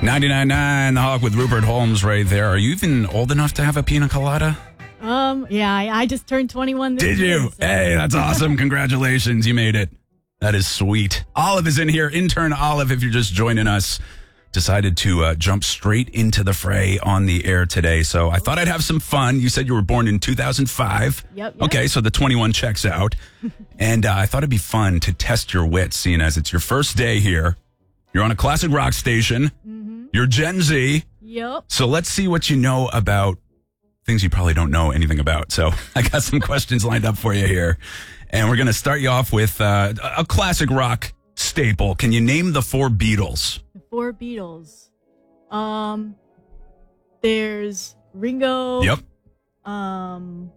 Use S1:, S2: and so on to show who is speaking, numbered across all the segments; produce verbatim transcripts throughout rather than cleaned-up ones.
S1: ninety-nine point nine The Hawk with Rupert Holmes right there. Are you even old enough to have a pina colada?
S2: Um, yeah, I, I just turned twenty-one this
S1: Did
S2: year.
S1: you?
S2: So.
S1: Hey, that's awesome. Congratulations. You made it. That is sweet. Olive is in here. Intern Olive, if you're just joining us, decided to uh, jump straight into the fray on the air today. So I thought I'd have some fun. You said you were born in two thousand five.
S2: Yep. yep.
S1: Okay, so the twenty-one checks out. And uh, I thought it'd be fun to test your wits, seeing as it's your first day here. You're on a classic rock station.
S2: Mm-hmm.
S1: You're Gen Z.
S2: Yep.
S1: So let's see what you know about things you probably don't know anything about. So I got some questions lined up for you here. And we're going to start you off with uh, a classic rock staple. Can you name the four Beatles?
S2: The four Beatles. Um, there's Ringo.
S1: Yep.
S2: Um,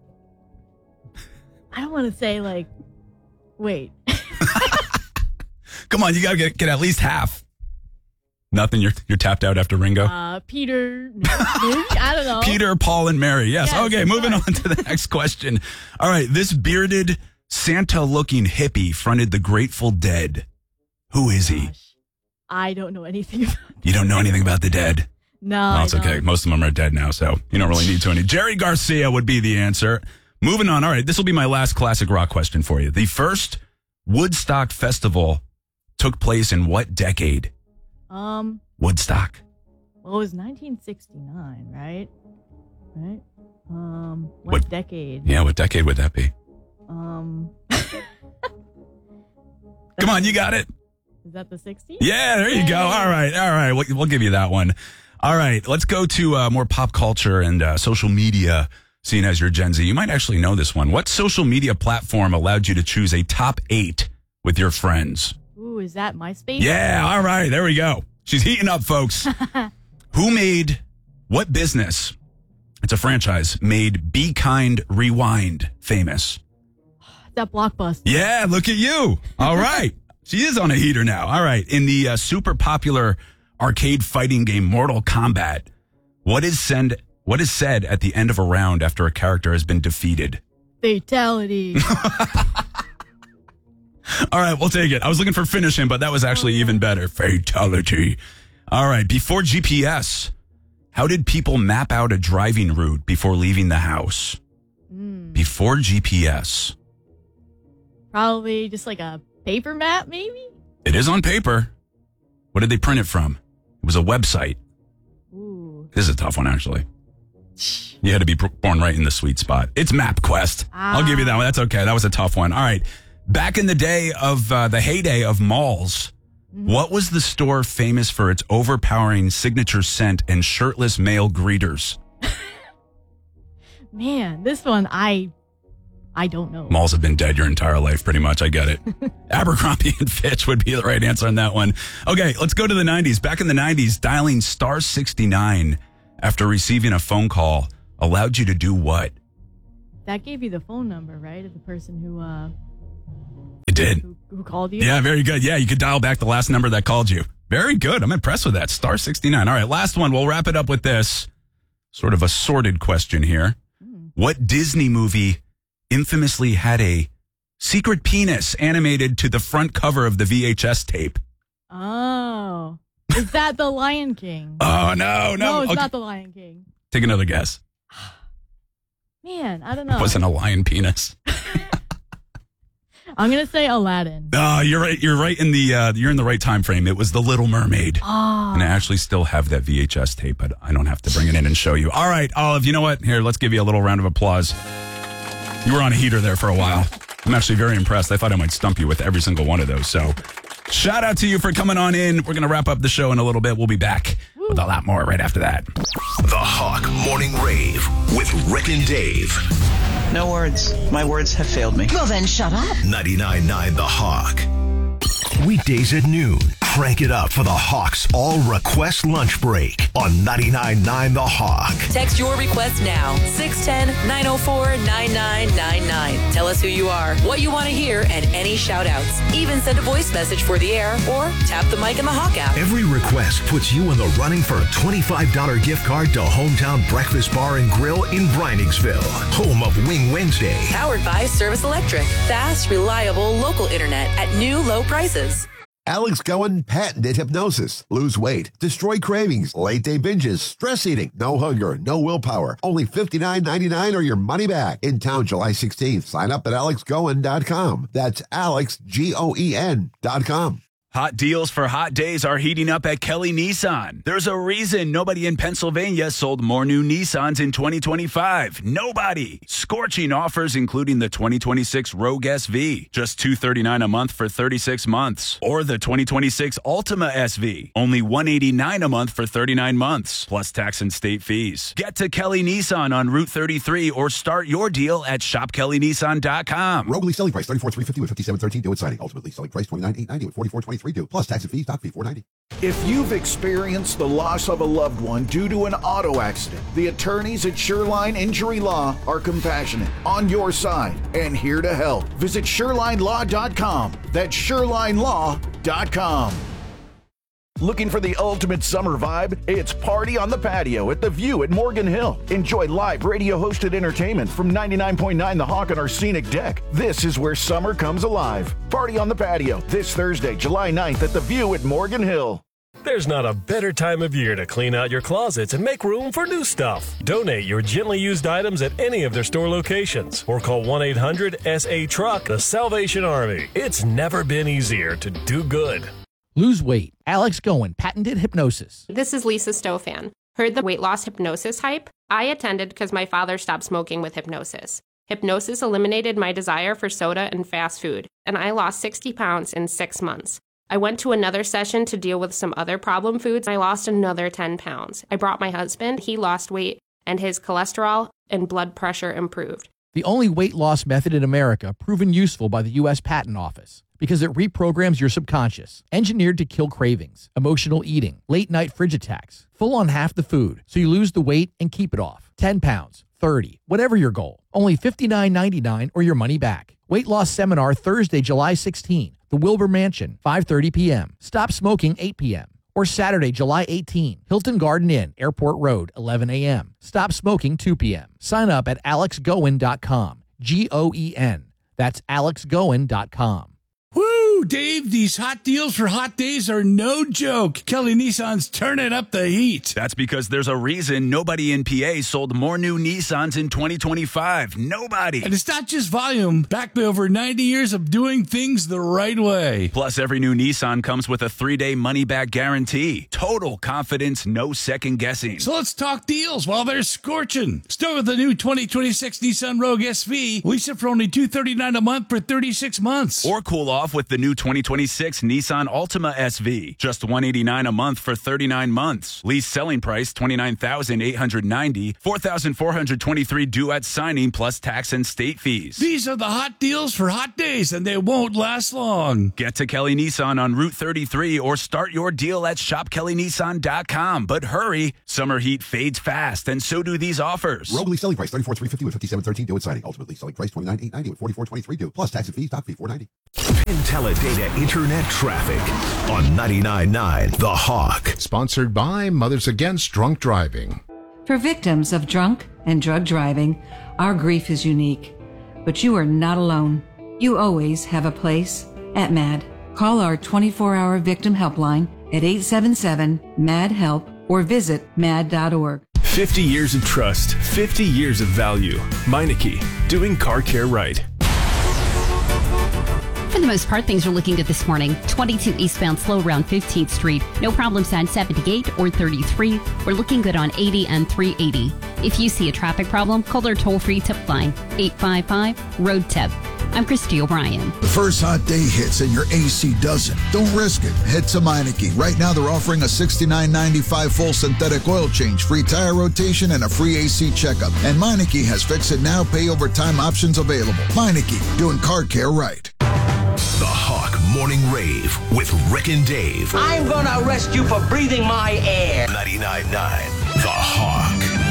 S2: I don't want to say like, wait.
S1: Come on, you got to get, get at least half. Nothing, you're you're tapped out after Ringo.
S2: Uh, Peter, maybe? I don't know.
S1: Peter, Paul, and Mary. Yes.
S2: Yes,
S1: okay,
S2: of
S1: moving
S2: course.
S1: on to the next question. All right, this bearded Santa-looking hippie fronted the Grateful Dead. Who is he?
S2: Gosh, I don't know anything about
S1: You don't know anything about the Dead?
S2: No,
S1: No,
S2: I
S1: it's okay.
S2: don't.
S1: Most of them are dead now, so you don't really need to. Any. Jerry Garcia would be the answer. Moving on. All right, this will be my last classic rock question for you. The first Woodstock Festival took place in what decade?
S2: Um,
S1: Woodstock.
S2: well, it was nineteen sixty-nine, right? Right? Um, what,
S1: What-
S2: decade?
S1: Yeah, what decade would that be?
S2: Um,
S1: Come on, you got it.
S2: is that the sixties?
S1: Yeah, there you go. All right, all right. We'll, we'll give you that one. All right, let's go to uh, more pop culture and uh, social media. Seeing as you're Gen Z, you might actually know this one. What social media platform allowed you to choose a top eight with your friends?
S2: Ooh, is that MySpace?
S1: Yeah, all right, there we go. She's heating up, folks. Who made, what business, it's a franchise, made Be Kind Rewind famous?
S2: That Blockbuster.
S1: Yeah, look at you. All right. She is on a heater now. All right. In the uh, super popular arcade fighting game Mortal Kombat, what is send, what is said at the end of a round after a character has been defeated?
S2: Fatality.
S1: All right, we'll take it. I was looking for finishing, but that was actually even better. Fatality. All right. Before G P S, how did people map out a driving route before leaving the house?
S2: Mm,
S1: Before G P S.
S2: probably just like a paper map, maybe?
S1: It is on paper. What did they print it from? It was a website.
S2: Ooh.
S1: This is a tough one, actually. You had to be pr- born right in the sweet spot. It's MapQuest. I'll give you that one. That's okay. That was a tough one. All right. Back in the day of uh, the heyday of malls, what was the store famous for its overpowering signature scent and shirtless male greeters?
S2: Man, this one, I I don't know.
S1: Malls have been dead your entire life, pretty much. I get it. Abercrombie and Fitch would be the right answer on that one. Okay, let's go to the nineties. Back in the nineties, dialing star sixty-nine after receiving a phone call allowed you to do what?
S2: That gave you the phone number, right, of the person who uh
S1: It did.
S2: who, who called you?
S1: Yeah, very good. Yeah, you could dial back the last number that called you. Very good. I'm impressed with that. Star sixty-nine. All right, last one. We'll wrap it up with this. Sort of a sorted question here.
S2: Mm.
S1: What Disney movie infamously had a secret penis animated to the front cover of the V H S tape?
S2: Oh. Is that the Lion King?
S1: Oh, no, no.
S2: No, it's
S1: Okay,
S2: not the Lion King.
S1: take another guess.
S2: Man, I don't know.
S1: It wasn't a lion penis.
S2: I'm gonna say Aladdin.
S1: Oh, you're right. You're right in the uh, you're in the right time frame. It was The Little Mermaid.
S2: Oh.
S1: And I actually still have that V H S tape, but I don't have to bring it in and show you. All right, Olive, you know what? Here, let's give you a little round of applause. You were on a heater there for a while. I'm actually very impressed. I thought I might stump you with every single one of those. So shout out to you for coming on in. We're going to wrap up the show in a little bit. We'll be back with a lot more right after that.
S3: The Hawk Morning Rave with Rick and Dave.
S4: No words. My words have failed me.
S5: Well, then shut up.
S3: ninety-nine point nine The Hawk. Weekdays at noon. Crank it up for the Hawk's All Request Lunch Break on ninety-nine point nine The Hawk.
S6: Text your request now. six one zero, nine zero four, nine nine nine nine. Tell us who you are, what you want to hear, and any shout outs. Even send a voice message for the air or tap the mic in the Hawk app.
S3: Every request puts you in the running for a twenty-five dollars gift card to Hometown Breakfast Bar and Grill in Breiningsville, home of Wing Wednesday.
S6: Powered by Service Electric. Fast, reliable, local internet at new low prices.
S5: Alex Cohen patented hypnosis. Lose weight, destroy cravings, late day binges, stress eating, no hunger, no willpower. Only fifty-nine ninety-nine or your money back. In town July sixteenth. Sign up at alex goen dot com. That's Alex, G O E N dot com.
S1: Hot deals for hot days are heating up at Kelly Nissan. There's a reason nobody in Pennsylvania sold more new Nissans in twenty twenty-five. Nobody. Scorching offers including the twenty twenty-six Rogue S V, just two hundred thirty-nine dollars a month for thirty-six months. Or the twenty twenty-six Altima S V, only one hundred eighty-nine dollars a month for thirty-nine months, plus tax and state fees. Get to Kelly Nissan on Route thirty-three or start your deal at shop kelly nissan dot com.
S5: Rogue lease selling price thirty-four thousand three hundred fifty dollars with fifty-seven thirteen due at signing. Ultimately selling price twenty-nine thousand eight hundred ninety dollars with forty-four twenty-three due, plus tax and fees, doc fee four hundred ninety dollars.
S7: If you've experienced the loss of a loved one due to an auto accident, the attorneys at Shoreline Injury Law are compassionate, on your side, and here to help. Visit shoreline law dot com. That's shoreline law dot com. Looking for the ultimate summer vibe? It's Party on the Patio at The View at Morgan Hill. Enjoy live radio-hosted entertainment from ninety-nine point nine The Hawk on our scenic deck. This is where summer comes alive. Party on the Patio this Thursday, July ninth at The View at Morgan Hill.
S8: There's not a better time of year to clean out your closets and make room for new stuff. Donate your gently used items at any of their store locations or call one eight hundred S A Truck, the Salvation Army. It's never been easier to do good.
S9: Lose weight. Alex Cohen, patented hypnosis.
S10: This is Lisa Stofan. Heard the weight loss hypnosis hype? I attended because my father stopped smoking with hypnosis. Hypnosis eliminated my desire for soda and fast food, and I lost sixty pounds in six months. I went to another session to deal with some other problem foods. I lost another ten pounds. I brought my husband. He lost weight, and his cholesterol and blood pressure improved.
S9: The only weight loss method in America proven useful by the U S Patent Office because it reprograms your subconscious, engineered to kill cravings, emotional eating, late night fridge attacks, full on half the food, so you lose the weight and keep it off. ten pounds, thirty, whatever your goal. Only fifty-nine ninety-nine or your money back. Weight loss seminar Thursday, July sixteenth. The Wilbur Mansion, five thirty p.m. Stop smoking, eight p.m. Or Saturday, July eighteenth. Hilton Garden Inn, Airport Road, eleven a.m. Stop smoking, two p.m. Sign up at alex goen dot com. G O E N. That's alex goen dot com.
S11: Woo, Dave, these hot deals for hot days are no joke. Kelly Nissan's turning up the heat.
S1: That's because there's a reason nobody in P A sold more new Nissans in twenty twenty-five. Nobody.
S11: And it's not just volume. Backed by over ninety years of doing things the right way.
S1: Plus, every new Nissan comes with a three-day money-back guarantee. Total confidence, no second guessing.
S11: So let's talk deals while they're scorching. Start with the new twenty twenty-six Nissan Rogue S V. Lease it for only two hundred thirty-nine dollars a month for thirty-six months.
S1: Or cool off with the new twenty twenty-six Nissan Altima S V. Just one hundred eighty-nine dollars a month for thirty-nine months. Lease selling price twenty-nine thousand eight hundred ninety dollars, four thousand four hundred twenty-three dollars due at signing plus tax and state fees.
S11: These are the hot deals for hot days, and they won't last long.
S1: Get to Kelly Nissan on Route thirty-three or start your deal at shop kelly nissan dot com. But hurry, summer heat fades fast, and so do these offers.
S5: Rogue lease selling price thirty-four thousand three hundred fifty dollars with fifty-seven thirteen due at signing. Ultimately selling price twenty-nine thousand eight hundred ninety dollars with forty-four twenty-three due, plus tax and fees, doc fee four hundred ninety dollars.
S3: Intelidata Internet Traffic on ninety-nine point nine The Hawk.
S12: Sponsored by Mothers Against Drunk Driving.
S13: For victims of drunk and drug driving, our grief is unique. But you are not alone. You always have a place at MAD. Call our twenty-four hour victim helpline at eight seven seven M A D HELP or visit mad dot org.
S14: fifty years of trust, fifty years of value. Meineke, doing car care right.
S15: For the most part, things are looking good this morning. twenty-two eastbound slow around fifteenth Street. No problems on seventy-eight or thirty-three. We're looking good on eighty and three eighty. If you see a traffic problem, call our toll-free tip line, eight five five, road tip. I'm Christy O'Brien.
S16: The first hot day hits and your A C doesn't. Don't risk it. Head to Meineke. Right now they're offering a sixty-nine ninety-five full synthetic oil change, free tire rotation, and a free A C checkup. And Meineke has Fix It Now, pay over time options available. Meineke, doing car care right.
S3: The Hawk Morning Rave with Rick and Dave.
S17: I'm gonna arrest you for breathing my air.
S3: ninety-nine point nine The Hawk.